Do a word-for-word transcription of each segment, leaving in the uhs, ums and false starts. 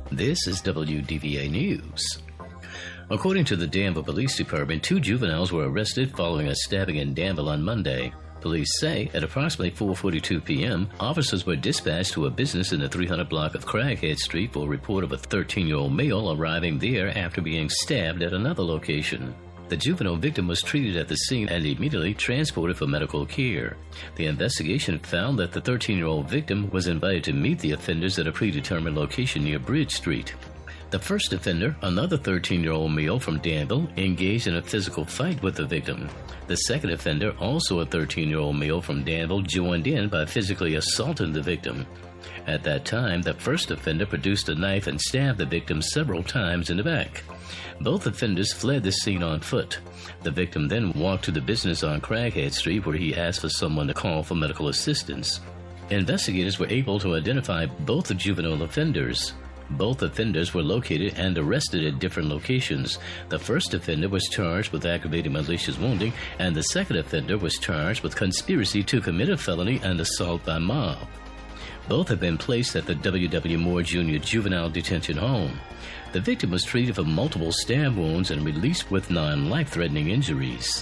This is W D V A News. According to the Danville Police Department, two juveniles were arrested following a stabbing in Danville on Monday. Police say at approximately four forty-two p.m., officers were dispatched to a business in the three hundred block of Craighead Street for a report of a thirteen-year-old male arriving there after being stabbed at another location. The juvenile victim was treated at the scene and immediately transported for medical care. The investigation found that the thirteen-year-old victim was invited to meet the offenders at a predetermined location near Bridge Street. The first offender, another thirteen-year-old male from Danville, engaged in a physical fight with the victim. The second offender, also a thirteen-year-old male from Danville, joined in by physically assaulting the victim. At that time, the first offender produced a knife and stabbed the victim several times in the back. Both offenders fled the scene on foot. The victim then walked to the business on Craighead Street where he asked for someone to call for medical assistance. Investigators were able to identify both the juvenile offenders. Both offenders were located and arrested at different locations. The first offender was charged with aggravated malicious wounding, and the second offender was charged with conspiracy to commit a felony and assault by mob. Both have been placed at the W W Moore Junior Juvenile Detention Home. The victim was treated for multiple stab wounds and released with non-life-threatening injuries.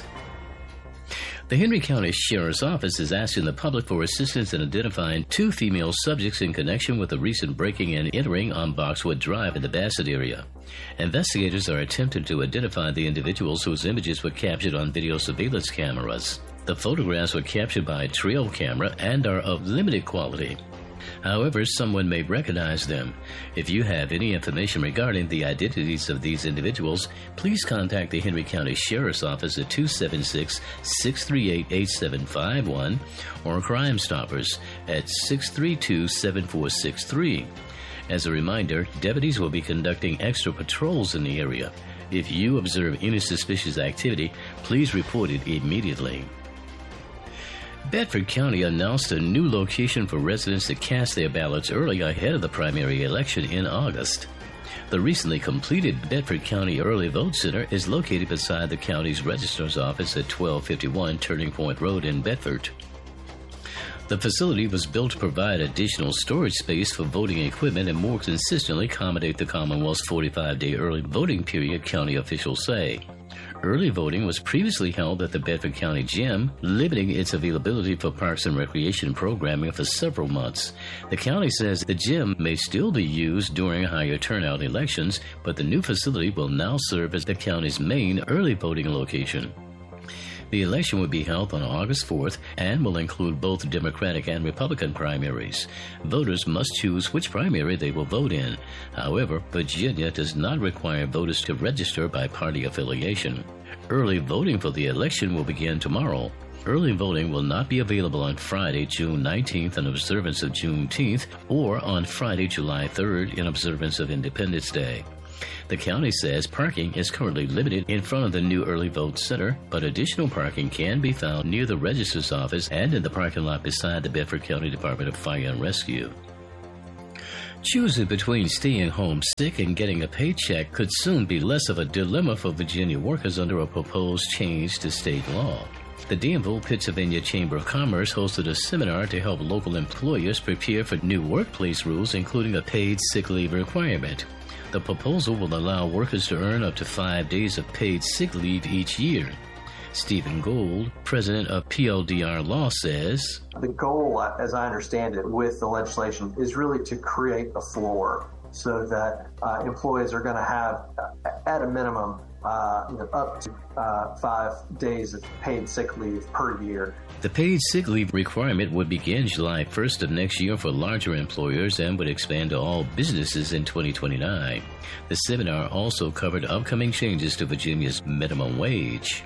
The Henry County Sheriff's Office is asking the public for assistance in identifying two female subjects in connection with a recent breaking and entering on Boxwood Drive in the Bassett area. Investigators are attempting to identify the individuals whose images were captured on video surveillance cameras. The photographs were captured by a trail camera and are of limited quality. However, someone may recognize them. If you have any information regarding the identities of these individuals, please contact the Henry County Sheriff's Office at two seven six, six three eight, eight seven five one or Crime Stoppers at six three two, seven four six three. As a reminder, deputies will be conducting extra patrols in the area. If you observe any suspicious activity, please report it immediately. Bedford County announced a new location for residents to cast their ballots early ahead of the primary election in August. The recently completed Bedford County Early Vote Center is located beside the county's registrar's office at twelve fifty-one Turning Point Road in Bedford. The facility was built to provide additional storage space for voting equipment and more consistently accommodate the Commonwealth's forty-five day early voting period, county officials say. Early voting was previously held at the Bedford County Gym, limiting its availability for parks and recreation programming for several months. The county says the gym may still be used during higher turnout elections, but the new facility will now serve as the county's main early voting location. The election will be held on August fourth and will include both Democratic and Republican primaries. Voters must choose which primary they will vote in. However, Virginia does not require voters to register by party affiliation. Early voting for the election will begin tomorrow. Early voting will not be available on Friday, June nineteenth in observance of Juneteenth or on Friday, July third in observance of Independence Day. The county says parking is currently limited in front of the new Early Vote Center, but additional parking can be found near the registrar's office and in the parking lot beside the Bedford County Department of Fire and Rescue. Choosing between staying home sick and getting a paycheck could soon be less of a dilemma for Virginia workers under a proposed change to state law. The Danville, Pennsylvania Chamber of Commerce hosted a seminar to help local employers prepare for new workplace rules, including a paid sick leave requirement. The proposal will allow workers to earn up to five days of paid sick leave each year. Stephen Gold, president of P L D R Law, says, the goal, as I understand it, with the legislation is really to create a floor so that uh, employees are going to have, uh, at a minimum, uh, you know, up to uh, five days of paid sick leave per year. The paid sick leave requirement would begin July first of next year for larger employers and would expand to all businesses in twenty twenty-nine. The seminar also covered upcoming changes to Virginia's minimum wage.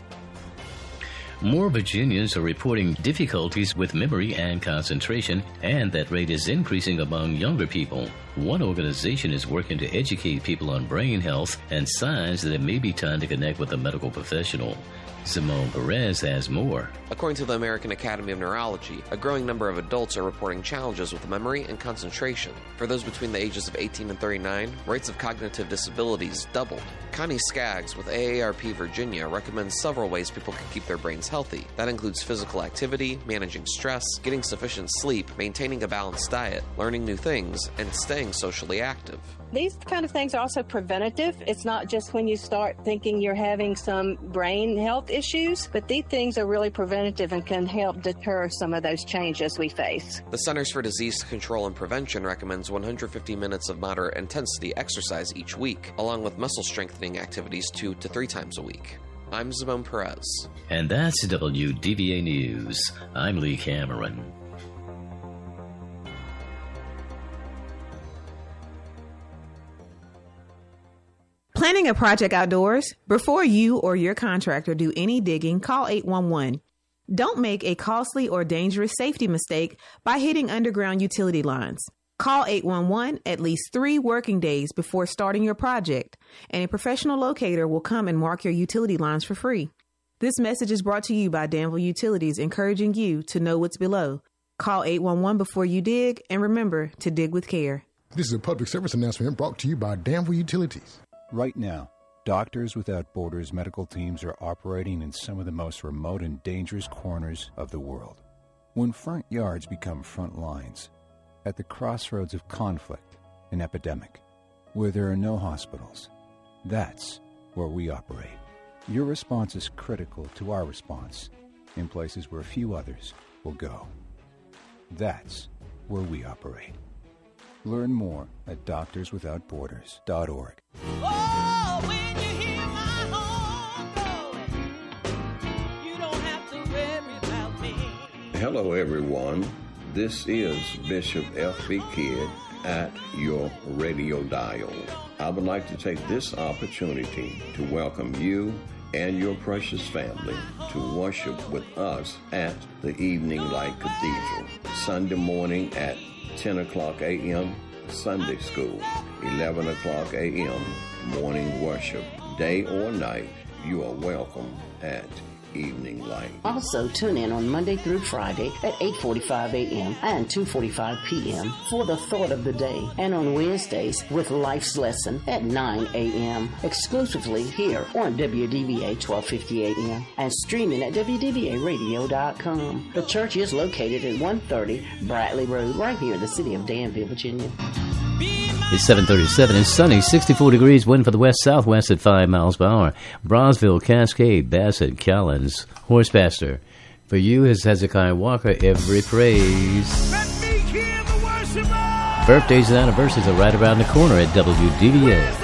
More Virginians are reporting difficulties with memory and concentration, and that rate is increasing among younger people. One organization is working to educate people on brain health and signs that it may be time to connect with a medical professional. Simone Perez has more. According to the American Academy of Neurology, a growing number of adults are reporting challenges with memory and concentration. For those between the ages of eighteen and thirty-nine, rates of cognitive disabilities doubled. Connie Skaggs with A A R P Virginia recommends several ways people can keep their brains healthy. That includes physical activity, managing stress, getting sufficient sleep, maintaining a balanced diet, learning new things, and staying socially active. These kind of things are also preventative. It's not just when you start thinking you're having some brain health issues, but these things are really preventative and can help deter some of those changes we face. The Centers for Disease Control and Prevention recommends one hundred fifty minutes of moderate intensity exercise each week, along with muscle strengthening activities two to three times a week. I'm Simone Perez. And that's W D V A News. I'm Lee Cameron. Planning a project outdoors? Before you or your contractor do any digging, call eight one one. Don't make a costly or dangerous safety mistake by hitting underground utility lines. Call eight one one at least three working days before starting your project, and a professional locator will come and mark your utility lines for free. This message is brought to you by Danville Utilities, encouraging you to know what's below. Call eight one one before you dig, and remember to dig with care. This is a public service announcement brought to you by Danville Utilities. Right now, Doctors Without Borders medical teams are operating in some of the most remote and dangerous corners of the world. When front yards become front lines, at the crossroads of conflict and epidemic, where there are no hospitals, that's where we operate. Your response is critical to our response in places where few others will go. That's where we operate. Learn more at doctors without borders dot org. Oh, when you hear my horn blowing, you don't have to worry about me. Hello, everyone. This is Bishop F B Kidd at your radio dial. I would like to take this opportunity to welcome you and your precious family to worship with us at the Evening Light Cathedral, Sunday morning at ten o'clock a.m., Sunday school, eleven o'clock a.m., morning worship. Day or night, you are welcome at Evening Light. Also, tune in on Monday through Friday at eight forty-five a.m. and two forty-five p.m. for the Thought of the Day, and on Wednesdays with Life's Lesson at nine a.m. exclusively here on W D V A twelve fifty a.m. and streaming at W D V A radio dot com. The church is located at one thirty Bradley Road, right here in the city of Danville, Virginia. It's seven thirty-seven and sunny, sixty-four degrees, wind for the west-southwest at five miles per hour. Brownsville, Cascade, Bassett, Collins, Horse Pastor. For you is Hezekiah Walker, every praise. Let me hear the worshiper. Birthdays and anniversaries are right around the corner at W D V A.